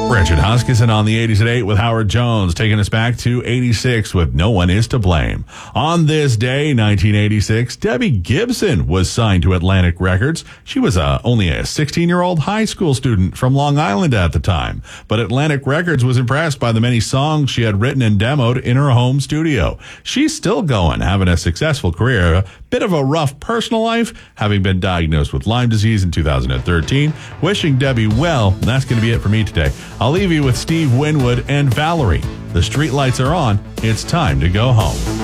Richard Huskisson on the 80s at 8 with Howard Jones, taking us back to 86 with No One Is to Blame. On this day, 1986, Debbie Gibson was signed to Atlantic Records. She was only a 16-year-old high school student from Long Island at the time, but Atlantic Records was impressed by the many songs she had written and demoed in her home studio. She's still going, having a successful career, a bit of a rough personal life, having been diagnosed with Lyme disease in 2013. Wishing Debbie well, and that's going to be it for me today. I'll leave you with Steve Winwood and Valerie. The streetlights are on. It's time to go home.